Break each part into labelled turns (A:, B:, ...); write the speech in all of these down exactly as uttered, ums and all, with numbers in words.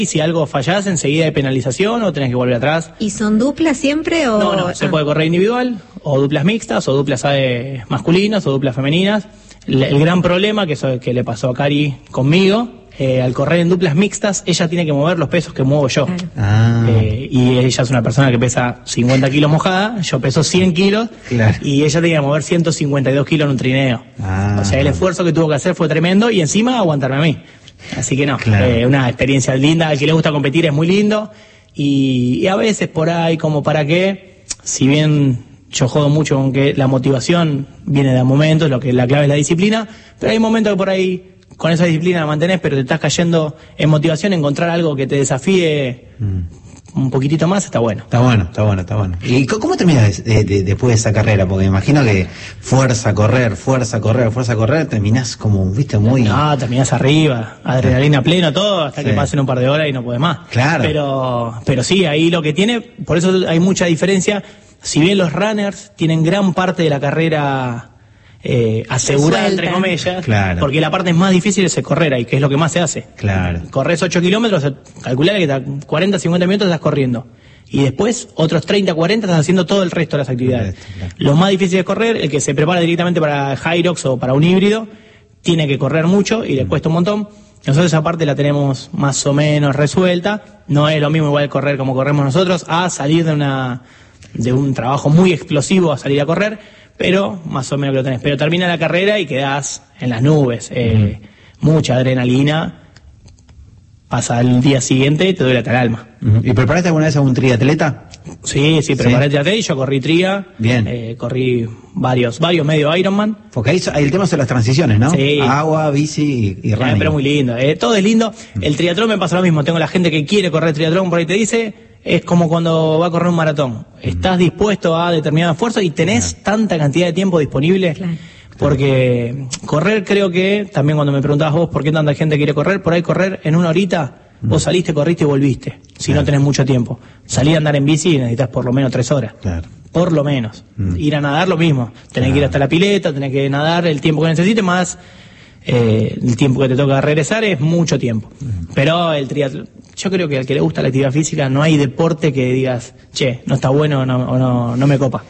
A: Y si algo fallás, enseguida hay penalización o tenés que volver atrás.
B: ¿Y son duplas siempre o...?
A: No, no, se
B: ah.
A: puede correr individual, o duplas mixtas, o duplas eh, masculinas, o duplas femeninas. El, el gran problema, que eso que le pasó a Cari conmigo, eh, al correr en duplas mixtas, ella tiene que mover los pesos que muevo yo.
B: Claro.
C: Ah.
A: Eh, y ella es una persona que pesa cincuenta kilos mojada, yo peso cien kilos,
C: Claro.
A: y ella tenía que mover ciento cincuenta y dos kilos en un trineo.
C: Ah.
A: O sea, el esfuerzo que tuvo que hacer fue tremendo, y encima aguantarme a mí. Así que no,
C: Claro.
A: eh, una experiencia linda. Al que le gusta competir es muy lindo, y, y a veces por ahí, como para qué, si bien yo jodo mucho con que la motivación viene de momentos, lo que la clave es la disciplina, pero hay momentos que por ahí con esa disciplina la mantenés, pero te estás cayendo en motivación. Encontrar algo que te desafíe mm. un poquitito más está bueno.
C: Está bueno, está bueno, está bueno. ¿Y c- cómo terminas de, de, después de esa carrera? Porque me imagino que fuerza, correr, fuerza, correr, fuerza, correr, terminás como, viste, muy...
A: No, terminás arriba, adrenalina pleno, todo, hasta
C: Sí.
A: que pasen un par de horas y no podés más.
C: Claro.
A: Pero, pero sí, ahí lo que tiene, por eso hay mucha diferencia. Si bien los runners tienen gran parte de la carrera eh, asegurada,
B: Resuelta.
A: entre comillas,
C: Claro.
A: porque la parte más difícil es el correr ahí, que es lo que más se hace.
C: Claro.
A: Corres ocho kilómetros, calculá que te- cuarenta, cincuenta minutos estás corriendo. Y después, otros treinta, cuarenta estás haciendo todo el resto de las actividades.
C: El resto, claro.
A: Lo más difícil es correr, el que se prepara directamente para Hyrox o para un híbrido, tiene que correr mucho y le cuesta un montón. Nosotros esa parte la tenemos más o menos resuelta. No es lo mismo igual correr como corremos nosotros, a salir de una de un trabajo muy explosivo a salir a correr, pero más o menos que lo tenés. Pero termina la carrera y quedás en las nubes. Eh, mucha adrenalina. Pasa el día siguiente y te duele hasta el alma.
C: Ujú. ¿Y preparaste alguna vez a un triatleta?
A: Sí, sí, preparé el triatlón y yo corrí tría.
C: Bien.
A: Eh, corrí varios, varios medio Ironman.
C: Porque ahí, so- ahí el tema son las transiciones, ¿no?
A: Sí.
C: Agua, bici y, y
A: Eh,
C: running.
A: pero muy lindo, eh, todo es lindo. El triatlón me pasa lo mismo. Tengo la gente que quiere correr triatlón, por ahí te dice, es como cuando va a correr un maratón. Estás dispuesto a determinado esfuerzo y tenés tanta cantidad de tiempo disponible.
B: Claro.
A: Porque correr, creo que, también cuando me preguntabas vos por qué tanta gente quiere correr, por ahí correr en una horita, vos saliste, corriste y volviste, si no tenés mucho tiempo. Salir a andar en bici necesitas por lo menos tres horas.
C: Claro.
A: Por lo menos.
C: Mm.
A: Ir a nadar lo mismo. Tenés que ir hasta la pileta, tenés que nadar el tiempo que necesites, más eh, el tiempo que te toca regresar es mucho tiempo. Pero el triatlón, yo creo que al que le gusta la actividad física no hay deporte que digas, che, no está bueno o no, o no, no me copa.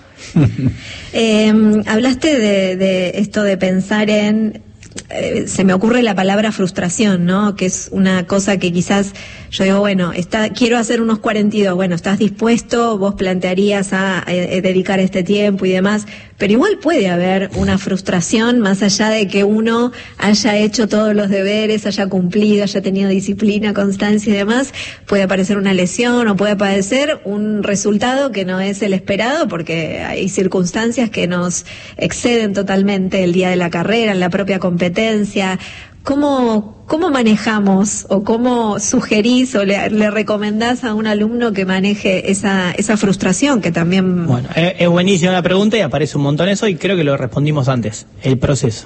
B: Eh, hablaste de, de esto de pensar en... eh, se me ocurre la palabra frustración, ¿no? Que es una cosa que quizás yo digo, bueno, está, quiero hacer unos cuarenta y dos, bueno, ¿estás dispuesto? Vos plantearías a, a dedicar este tiempo y demás, pero igual puede haber una frustración más allá de que uno haya hecho todos los deberes, haya cumplido, haya tenido disciplina, constancia y demás, puede aparecer una lesión o puede aparecer un resultado que no es el esperado porque hay circunstancias que nos exceden totalmente el día de la carrera, en la propia competencia. ¿Cómo, cómo manejamos o cómo sugerís o le, le recomendás a un alumno que maneje esa, esa frustración que también...
A: Bueno, es, es buenísima la pregunta y aparece un montón eso y creo que lo respondimos antes, el proceso.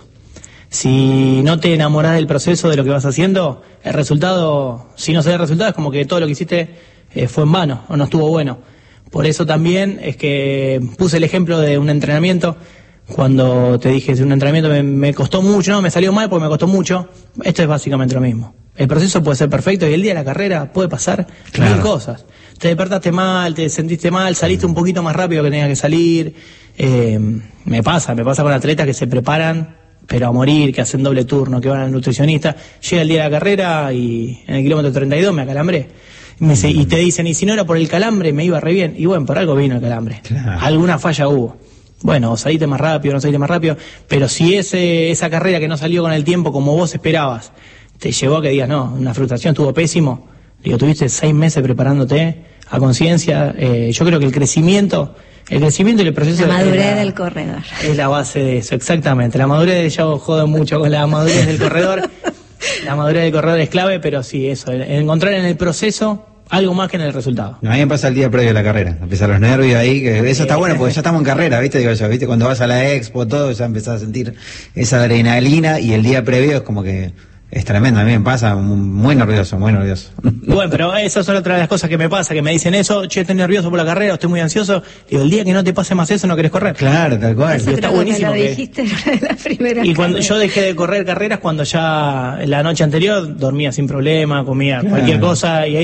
A: Si no te enamorás del proceso, de lo que vas haciendo, el resultado, si no se da el resultado, es como que todo lo que hiciste eh, fue en vano o no estuvo bueno. Por eso también es que puse el ejemplo de un entrenamiento. Cuando te dije, si un entrenamiento me, me costó mucho, no, me salió mal porque me costó mucho, esto es básicamente lo mismo. El proceso puede ser perfecto y el día de la carrera puede pasar
C: Claro.
A: mil cosas. Te despertaste mal, te sentiste mal, saliste un poquito más rápido que tenías que salir. Eh, me pasa, me pasa con atletas que se preparan, pero a morir, que hacen doble turno, que van al nutricionista. Llega el día de la carrera y en el kilómetro treinta y dos me acalambré. Y, me dice- y te dicen, y si no era por el calambre, me iba re bien. Y bueno, por algo vino el calambre.
C: Claro.
A: Alguna falla hubo. Bueno, o saliste más rápido, no saliste más rápido, pero si ese, esa carrera que no salió con el tiempo como vos esperabas, te llevó a que digas, no, una frustración, estuvo pésimo, digo, tuviste seis meses preparándote a conciencia, eh, yo creo que el crecimiento, el crecimiento y el proceso...
B: La madurez
A: es la-
B: del corredor.
A: Es la base de eso, exactamente, la madurez, yo jodo mucho con la madurez del corredor, la madurez del corredor es clave, pero sí, eso, el- el encontrar en el proceso algo más que en el resultado.
C: No, a mí me pasa el día previo a la carrera, empiezan los nervios ahí, que eso está bueno porque ya estamos en carrera, ¿viste? Digo yo, ¿viste? Cuando vas a la expo, todo, ya empezás a sentir esa adrenalina y el día previo es como que Es tremendo, a mí me pasa muy nervioso, muy nervioso.
A: Bueno, pero esas son otras de las cosas que me pasa, que me dicen eso, che, estoy nervioso por la carrera, estoy muy ansioso. Digo, el día que no te pase más eso, no querés correr.
C: Claro, tal cual.
B: Eso
A: está
B: creo
A: buenísimo
B: que me lo
A: que-
B: dijiste en una de las primeras
A: Y cuando yo
B: carreras.
A: dejé de correr carreras, cuando ya la noche anterior dormía sin problema, comía
C: Claro.
A: cualquier cosa y ahí